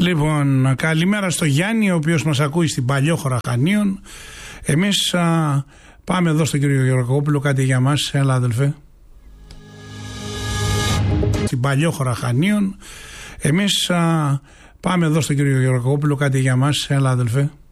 Λοιπόν, καλημέρα στο Γιάννη, ο οποίος μας ακούει στην Παλιόχώρα Χανίων. Εμείς πάμε εδώ στον κύριο Γεωργακόπουλο, κάτι για μας. Έλα, αδελφέ. Στην Παλιόχώρα Χανίων. Εμείς πάμε εδώ στον κύριο Γεωργακόπουλο, κάτι για μας. Έλα, αδελφέ.